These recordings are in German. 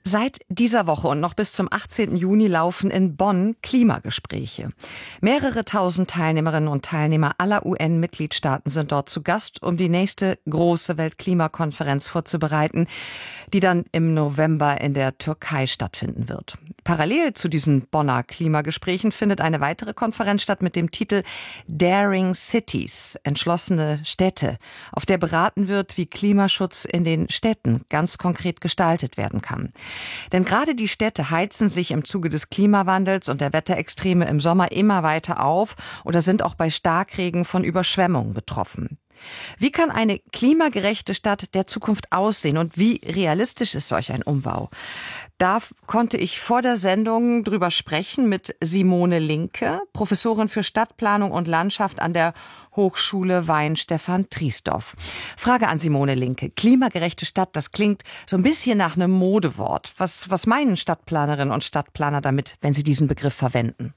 Seit dieser Woche und noch bis zum 18. Juni laufen in Bonn Klimagespräche. Mehrere tausend Teilnehmerinnen und Teilnehmer aller UN-Mitgliedstaaten sind dort zu Gast, um die nächste große Weltklimakonferenz vorzubereiten, die dann im November in der Türkei stattfinden wird. Parallel zu diesen Bonner Klimagesprächen findet eine weitere Konferenz statt mit dem Titel Daring Cities, entschlossene Städte, auf der beraten wird, wie Klimaschutz in den Städten ganz konkret gestaltet werden kann. Denn gerade die Städte heizen sich im Zuge des Klimawandels und der Wetterextreme im Sommer immer weiter auf oder sind auch bei Starkregen von Überschwemmungen betroffen. Wie kann eine klimagerechte Stadt der Zukunft aussehen und wie realistisch ist solch ein Umbau? Da konnte ich vor der Sendung drüber sprechen mit Simone Linke, Professorin für Stadtplanung und Landschaft an der Hochschule Weihenstephan-Triesdorf. Frage an Simone Linke. Klimagerechte Stadt, das klingt so ein bisschen nach einem Modewort. Was meinen Stadtplanerinnen und Stadtplaner damit, wenn sie diesen Begriff verwenden?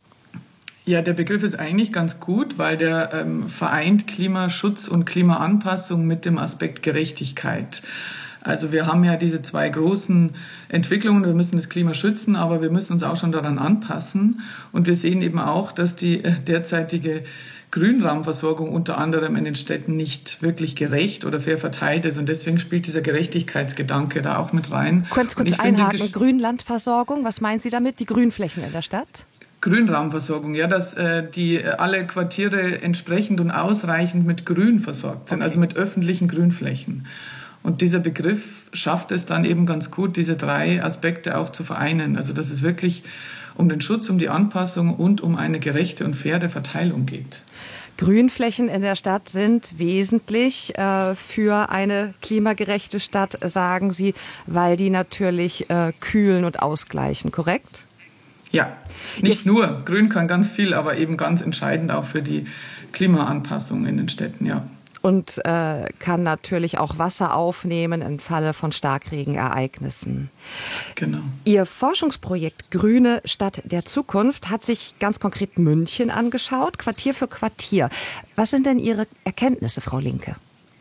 Ja, der Begriff ist eigentlich ganz gut, weil der vereint Klimaschutz und Klimaanpassung mit dem Aspekt Gerechtigkeit. Also wir haben ja diese zwei großen Entwicklungen. Wir müssen das Klima schützen, aber wir müssen uns auch schon daran anpassen. Und wir sehen eben auch, dass die derzeitige Grünraumversorgung unter anderem in den Städten nicht wirklich gerecht oder fair verteilt ist. Und deswegen spielt dieser Gerechtigkeitsgedanke da auch mit rein. Kurz einhaken. Grünlandversorgung, was meinen Sie damit? Die Grünflächen in der Stadt? Grünraumversorgung, ja, dass die alle Quartiere entsprechend und ausreichend mit Grün versorgt sind, also mit öffentlichen Grünflächen. Und dieser Begriff schafft es dann eben ganz gut, diese drei Aspekte auch zu vereinen. Also dass es wirklich um den Schutz, um die Anpassung und um eine gerechte und faire Verteilung geht. Grünflächen in der Stadt sind wesentlich für eine klimagerechte Stadt, sagen Sie, weil die natürlich kühlen und ausgleichen, korrekt? Ja, nicht nur. Grün kann ganz viel, aber eben ganz entscheidend auch für die Klimaanpassung in den Städten, ja. Und kann natürlich auch Wasser aufnehmen im Falle von Starkregenereignissen. Genau. Ihr Forschungsprojekt Grüne Stadt der Zukunft hat sich ganz konkret München angeschaut, Quartier für Quartier. Was sind denn Ihre Erkenntnisse, Frau Linke?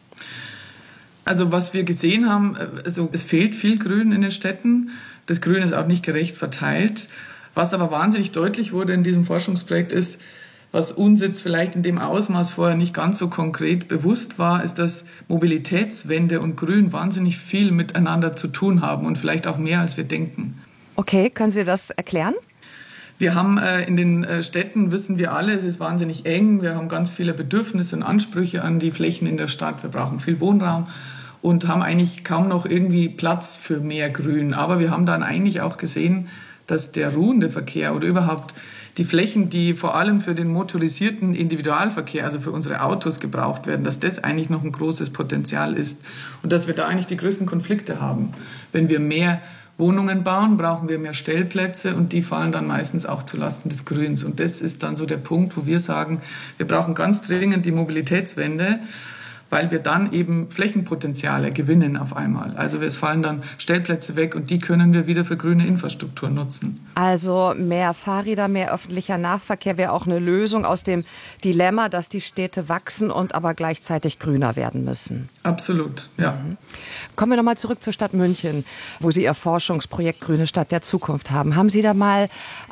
Also was wir gesehen haben, also es fehlt viel Grün in den Städten. Das Grün ist auch nicht gerecht verteilt. Was aber wahnsinnig deutlich wurde in diesem Forschungsprojekt ist, was uns jetzt vielleicht in dem Ausmaß vorher nicht ganz so konkret bewusst war, ist, dass Mobilitätswende und Grün wahnsinnig viel miteinander zu tun haben und vielleicht auch mehr, als wir denken. Okay, können Sie das erklären? Wir haben in den Städten, wissen wir alle, es ist wahnsinnig eng. Wir haben ganz viele Bedürfnisse und Ansprüche an die Flächen in der Stadt. Wir brauchen viel Wohnraum und haben eigentlich kaum noch irgendwie Platz für mehr Grün. Aber wir haben dann eigentlich auch gesehen, dass der ruhende Verkehr oder überhaupt die Flächen, die vor allem für den motorisierten Individualverkehr, also für unsere Autos gebraucht werden, dass das eigentlich noch ein großes Potenzial ist und dass wir da eigentlich die größten Konflikte haben. Wenn wir mehr Wohnungen bauen, brauchen wir mehr Stellplätze und die fallen dann meistens auch zulasten des Grüns. Und das ist dann so der Punkt, wo wir sagen, wir brauchen ganz dringend die Mobilitätswende, weil wir dann eben Flächenpotenziale gewinnen auf einmal. Also es fallen dann Stellplätze weg und die können wir wieder für grüne Infrastruktur nutzen. Also mehr Fahrräder, mehr öffentlicher Nahverkehr wäre auch eine Lösung aus dem Dilemma, dass die Städte wachsen und aber gleichzeitig grüner werden müssen. Absolut, ja. Kommen wir nochmal zurück zur Stadt München, wo Sie Ihr Forschungsprojekt Grüne Stadt der Zukunft haben. Haben Sie da mal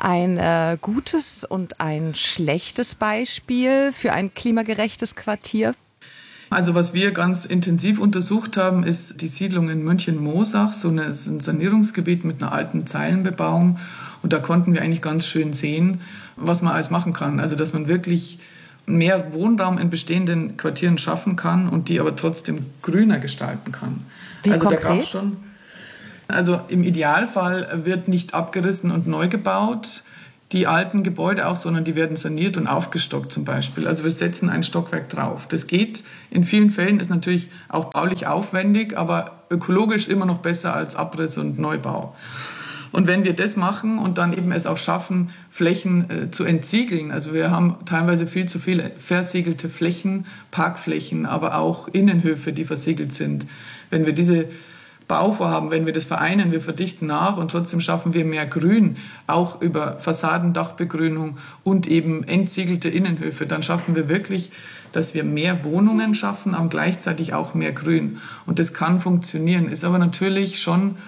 ein gutes und ein schlechtes Beispiel für ein klimagerechtes Quartier? Also was wir ganz intensiv untersucht haben, ist die Siedlung in München-Moosach, ein Sanierungsgebiet mit einer alten Zeilenbebauung. Und da konnten wir eigentlich ganz schön sehen, was man alles machen kann. Also dass man wirklich mehr Wohnraum in bestehenden Quartieren schaffen kann und die aber trotzdem grüner gestalten kann. Wie also konkret? Da gab's schon. Also im Idealfall wird nicht abgerissen und neu gebaut, die alten Gebäude auch, sondern die werden saniert und aufgestockt zum Beispiel. Also wir setzen ein Stockwerk drauf. Das geht in vielen Fällen, ist natürlich auch baulich aufwendig, aber ökologisch immer noch besser als Abriss und Neubau. Und wenn wir das machen und dann eben es auch schaffen, Flächen zu entsiegeln, also wir haben teilweise viel zu viele versiegelte Flächen, Parkflächen, aber auch Innenhöfe, die versiegelt sind. Wenn wir diese Bauvorhaben, wenn wir das vereinen, wir verdichten nach und trotzdem schaffen wir mehr Grün, auch über Fassadendachbegrünung und eben entsiegelte Innenhöfe, dann schaffen wir wirklich, dass wir mehr Wohnungen schaffen, aber gleichzeitig auch mehr Grün. Und das kann funktionieren, ist aber natürlich schon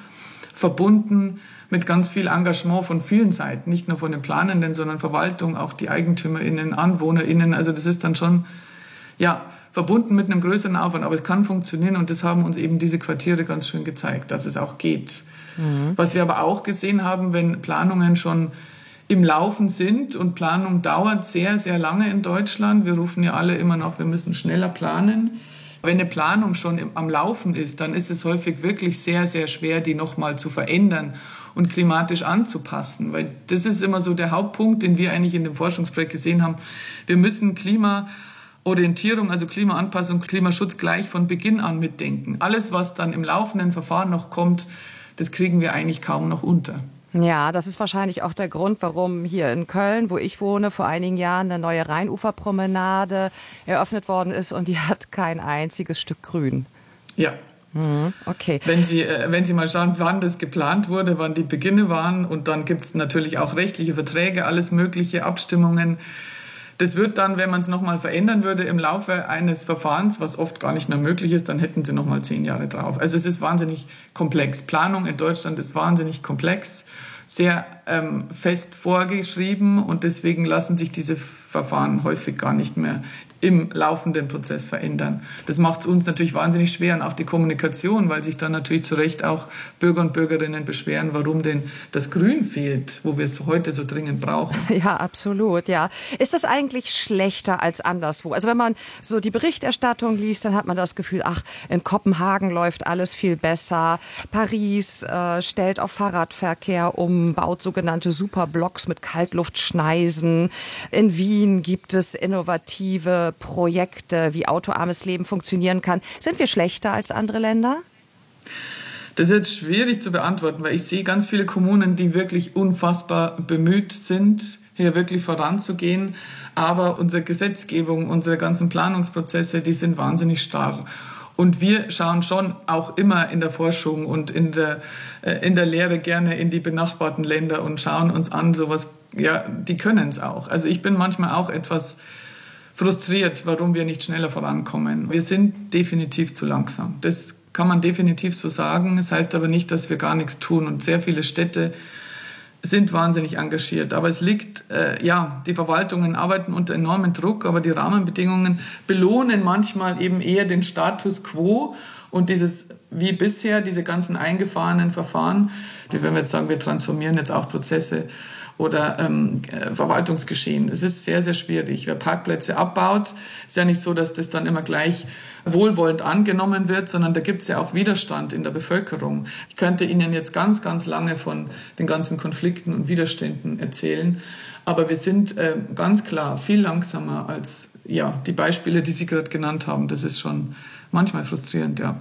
verbunden mit ganz viel Engagement von vielen Seiten, nicht nur von den Planenden, sondern Verwaltung, auch die EigentümerInnen, AnwohnerInnen. Also das ist dann schon, ja, verbunden mit einem größeren Aufwand, aber es kann funktionieren und das haben uns eben diese Quartiere ganz schön gezeigt, dass es auch geht. Was wir aber auch gesehen haben, wenn Planungen schon im Laufen sind und Planung dauert sehr, sehr lange in Deutschland. Wir rufen ja alle immer noch, wir müssen schneller planen. Wenn eine Planung schon am Laufen ist, dann ist es häufig wirklich sehr, sehr schwer, die nochmal zu verändern und klimatisch anzupassen. Weil das ist immer so der Hauptpunkt, den wir eigentlich in dem Forschungsprojekt gesehen haben. Wir müssen Klimaorientierung, also Klimaanpassung, Klimaschutz gleich von Beginn an mitdenken. Alles, was dann im laufenden Verfahren noch kommt, das kriegen wir eigentlich kaum noch unter. Ja, das ist wahrscheinlich auch der Grund, warum hier in Köln, wo ich wohne, vor einigen Jahren eine neue Rheinuferpromenade eröffnet worden ist und die hat kein einziges Stück Grün. Ja. Okay. Wenn Sie mal schauen, wann das geplant wurde, wann die Beginne waren und dann gibt es natürlich auch rechtliche Verträge, alles mögliche, Abstimmungen. Das wird dann, wenn man es nochmal verändern würde im Laufe eines Verfahrens, was oft gar nicht mehr möglich ist, dann hätten Sie nochmal 10 Jahre drauf. Also es ist wahnsinnig komplex. Planung in Deutschland ist wahnsinnig komplex, sehr fest vorgeschrieben und deswegen lassen sich diese Verfahren häufig gar nicht mehr im laufenden Prozess verändern. Das macht es uns natürlich wahnsinnig schwer und auch die Kommunikation, weil sich dann natürlich zu Recht auch Bürger und Bürgerinnen beschweren, warum denn das Grün fehlt, wo wir es heute so dringend brauchen. Ja, absolut, ja. Ist das eigentlich schlechter als anderswo? Also wenn man so die Berichterstattung liest, dann hat man das Gefühl, ach, in Kopenhagen läuft alles viel besser. Paris stellt auf Fahrradverkehr um, baut sogenannte Superblocks mit Kaltluftschneisen. In Wien gibt es innovative Projekte, wie autoarmes Leben funktionieren kann. Sind wir schlechter als andere Länder? Das ist jetzt schwierig zu beantworten, weil ich sehe ganz viele Kommunen, die wirklich unfassbar bemüht sind, hier wirklich voranzugehen. Aber unsere Gesetzgebung, unsere ganzen Planungsprozesse, die sind wahnsinnig starr. Und wir schauen schon auch immer in der Forschung und in der Lehre gerne in die benachbarten Länder und schauen uns an, sowas, ja, die können es auch. Also ich bin manchmal auch etwas frustriert, warum wir nicht schneller vorankommen. Wir sind definitiv zu langsam. Das kann man definitiv so sagen. Das heißt aber nicht, dass wir gar nichts tun. Und sehr viele Städte sind wahnsinnig engagiert. Aber es liegt, die Verwaltungen arbeiten unter enormem Druck, aber die Rahmenbedingungen belohnen manchmal eben eher den Status quo und dieses, wie bisher, diese ganzen eingefahrenen Verfahren, wie wenn wir jetzt sagen, wir transformieren jetzt auch Prozesse oder Verwaltungsgeschehen. Es ist sehr, sehr schwierig. Wer Parkplätze abbaut, ist ja nicht so, dass das dann immer gleich wohlwollend angenommen wird, sondern da gibt es ja auch Widerstand in der Bevölkerung. Ich könnte Ihnen jetzt ganz, ganz lange von den ganzen Konflikten und Widerständen erzählen, aber wir sind ganz klar viel langsamer als die Beispiele, die Sie gerade genannt haben. Das ist schon manchmal frustrierend, ja.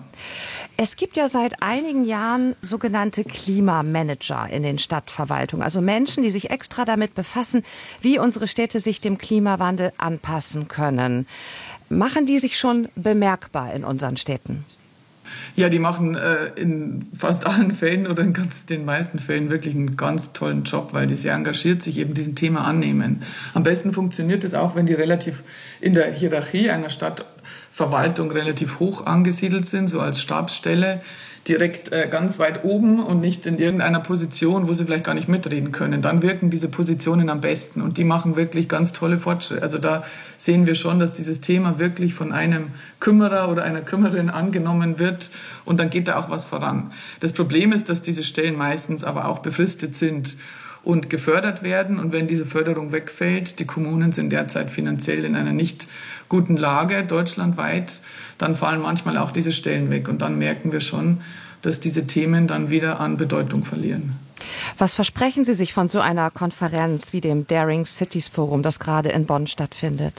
Es gibt ja seit einigen Jahren sogenannte Klimamanager in den Stadtverwaltungen, also Menschen, die sich extra damit befassen, wie unsere Städte sich dem Klimawandel anpassen können. Machen die sich schon bemerkbar in unseren Städten? Ja, die machen in fast allen Fällen oder in den meisten Fällen wirklich einen ganz tollen Job, weil die sehr engagiert sich eben diesem Thema annehmen. Am besten funktioniert es auch, wenn die relativ in der Hierarchie einer Stadtverwaltung relativ hoch angesiedelt sind, so als Stabsstelle, direkt ganz weit oben und nicht in irgendeiner Position, wo sie vielleicht gar nicht mitreden können. Dann wirken diese Positionen am besten und die machen wirklich ganz tolle Fortschritte. Also da sehen wir schon, dass dieses Thema wirklich von einem Kümmerer oder einer Kümmerin angenommen wird und dann geht da auch was voran. Das Problem ist, dass diese Stellen meistens aber auch befristet sind und gefördert werden. Und wenn diese Förderung wegfällt, die Kommunen sind derzeit finanziell in einer nicht guten Lage, deutschlandweit, dann fallen manchmal auch diese Stellen weg. Und dann merken wir schon, dass diese Themen dann wieder an Bedeutung verlieren. Was versprechen Sie sich von so einer Konferenz wie dem Daring Cities Forum, das gerade in Bonn stattfindet?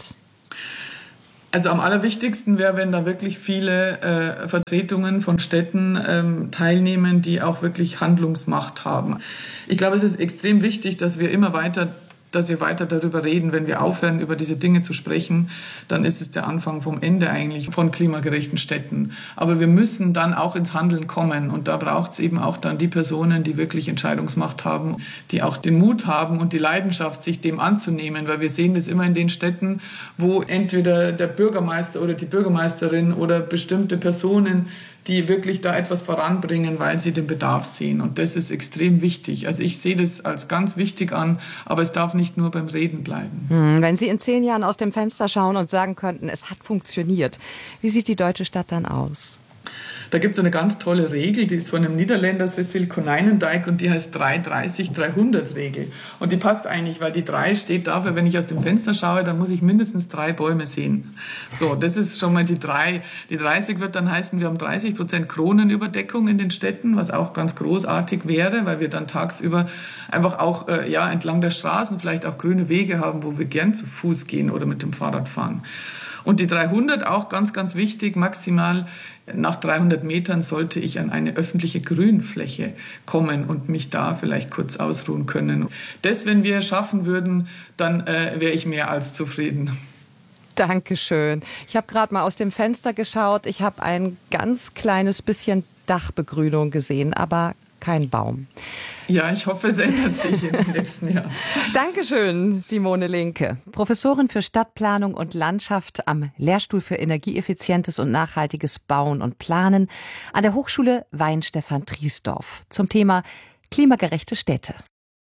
Also am allerwichtigsten wäre, wenn da wirklich viele Vertretungen von Städten teilnehmen, die auch wirklich Handlungsmacht haben. Ich glaube, es ist extrem wichtig, dass wir weiter darüber reden. Wenn wir aufhören, über diese Dinge zu sprechen, dann ist es der Anfang vom Ende eigentlich von klimagerechten Städten. Aber wir müssen dann auch ins Handeln kommen. Und da braucht es eben auch dann die Personen, die wirklich Entscheidungsmacht haben, die auch den Mut haben und die Leidenschaft, sich dem anzunehmen. Weil wir sehen das immer in den Städten, wo entweder der Bürgermeister oder die Bürgermeisterin oder bestimmte Personen die wirklich da etwas voranbringen, weil sie den Bedarf sehen. Und das ist extrem wichtig. Also ich sehe das als ganz wichtig an, aber es darf nicht nur beim Reden bleiben. Wenn Sie in 10 Jahren aus dem Fenster schauen und sagen könnten, es hat funktioniert, wie sieht die deutsche Stadt dann aus? Da gibt es so eine ganz tolle Regel, die ist von einem Niederländer, Cecil Konijnendijk, und die heißt 3-30-300-Regel. Und die passt eigentlich, weil die 3 steht dafür, wenn ich aus dem Fenster schaue, dann muss ich mindestens 3 Bäume sehen. So, das ist schon mal die 3. Die 30 wird dann heißen, wir haben 30% Kronenüberdeckung in den Städten, was auch ganz großartig wäre, weil wir dann tagsüber einfach auch entlang der Straßen vielleicht auch grüne Wege haben, wo wir gern zu Fuß gehen oder mit dem Fahrrad fahren. Und die 300 auch ganz, ganz wichtig, maximal nach 300 Metern sollte ich an eine öffentliche Grünfläche kommen und mich da vielleicht kurz ausruhen können. Das, wenn wir schaffen würden, dann wäre ich mehr als zufrieden. Dankeschön. Ich habe gerade mal aus dem Fenster geschaut. Ich habe ein ganz kleines bisschen Dachbegrünung gesehen, aber kein Baum. Ja, ich hoffe, es ändert sich in den nächsten Jahren. Dankeschön, Simone Linke, Professorin für Stadtplanung und Landschaft am Lehrstuhl für energieeffizientes und nachhaltiges Bauen und Planen an der Hochschule Weihenstephan-Triesdorf zum Thema klimagerechte Städte.